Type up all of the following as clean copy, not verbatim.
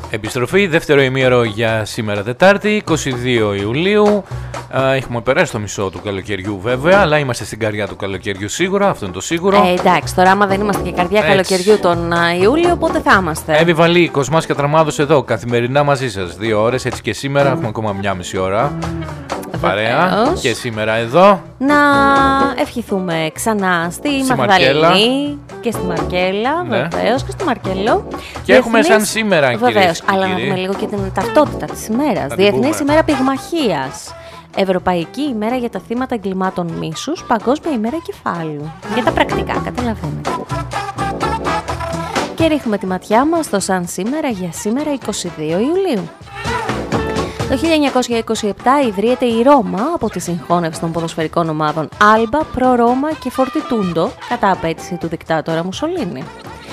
Επιστροφή, δεύτερο ημίωρο για σήμερα Τετάρτη, 22 Ιουλίου. Έχουμε περάσει το μισό του καλοκαιριού βέβαια, αλλά είμαστε στην καρδιά του καλοκαιριού σίγουρα, αυτό είναι το σίγουρο. Εντάξει, τώρα άμα δεν είμαστε και καρδιά καλοκαιριού τον Ιούλιο, πότε θα είμαστε? Εύη Βαλή, Κοσμάς και Ατραμάδος εδώ, καθημερινά μαζί σας, 2 ώρες, έτσι και σήμερα, έχουμε ακόμα μια μισή ώρα. Παρέα και σήμερα εδώ. Να ευχηθούμε ξανά στη Μαγδαληνή και στη Μαρκέλα, ναι. Βεβαίως, και στη Μαρκέλο. Και έχουμε σαν σήμερα, βεβαίως, αλλά να πούμε λίγο και την ταυτότητα της ημέρας. Διεθνής ημέρα πυγμαχίας. Ευρωπαϊκή ημέρα για τα θύματα εγκλημάτων μίσους. Παγκόσμια ημέρα κεφάλου. Για τα πρακτικά, καταλαβαίνετε. Και ρίχνουμε τη ματιά μας στο σαν σήμερα για σήμερα 22 Ιουλίου. Το 1927 ιδρύεται η Ρώμα από τη συγχώνευση των ποδοσφαιρικών ομάδων Άλμπα, Προ Ρώμα και Φορτιτούντο κατά απέτηση του δικτάτορα Μουσολίνι.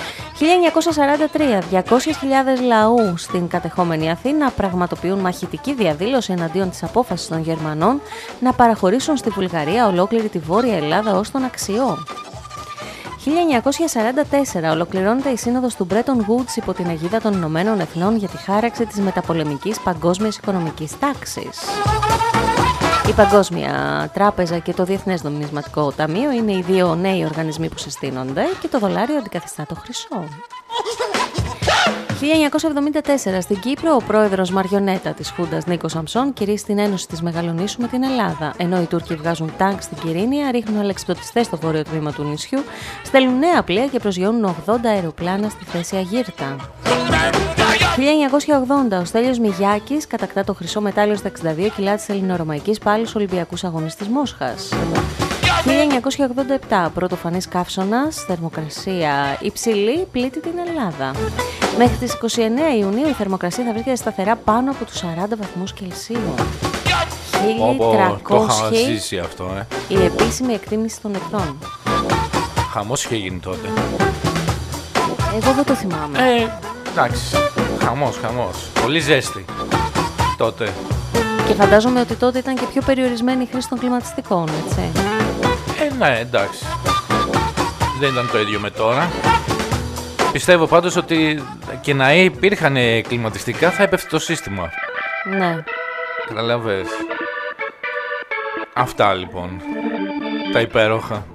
1943, 200.000 λαού στην κατεχόμενη Αθήνα πραγματοποιούν μαχητική διαδήλωση εναντίον της απόφασης των Γερμανών να παραχωρήσουν στη Βουλγαρία ολόκληρη τη Βόρεια Ελλάδα ως τον Αξιό. 1944 ολοκληρώνεται η σύνοδος του Bretton Woods υπό την αιγίδα των Ηνωμένων Εθνών για τη χάραξη της μεταπολεμικής παγκόσμιας οικονομικής τάξης. Η Παγκόσμια Τράπεζα και το Διεθνές Νομισματικό Ταμείο είναι οι δύο νέοι οργανισμοί που συστήνονται και το δολάριο αντικαθιστά το χρυσό. 1974 στην Κύπρο ο πρόεδρος Μαριονέτα της Χούντας Νίκος Σαμψών κηρύσσει την ένωση της Μεγαλονήσου με την Ελλάδα. Ενώ οι Τούρκοι βγάζουν τάγκ στην Κυρίνια, ρίχνουν αλεξιπτωτιστές στο βόρειο τμήμα του νησιού, στέλνουν νέα πλοία και προσγειώνουν 80 αεροπλάνα στη θέση Αγύρτα. 1980 ο Στέλιος Μιγιάκης κατακτά το χρυσό μετάλλιο στα 62 κιλά της ελληνορωμαϊκής πάλης Ολυμπιακούς Αγώνες της Μόσχας. 1987 πρωτοφανής καύσωνας, θερμοκρασία υψηλή, πλήττει την Ελλάδα. Μέχρι τις 29 Ιουνίου η θερμοκρασία θα βρίσκεται σταθερά πάνω από τους 40 βαθμούς Κελσίου. 1300 αυτό, η επίσημη εκτίμηση των εχθρών. Χαμός είχε γίνει τότε. Εγώ δεν το θυμάμαι. Εντάξει, χαμός. Πολύ ζέστη τότε. Και φαντάζομαι ότι τότε ήταν και πιο περιορισμένη η χρήση των κλιματιστικών, έτσι. Ναι, εντάξει. Δεν ήταν το ίδιο με τώρα. Πιστεύω πάντως ότι και να υπήρχαν κλιματιστικά θα έπεφτε το σύστημα. Ναι. Καταλαβες. Αυτά λοιπόν. Τα υπέροχα.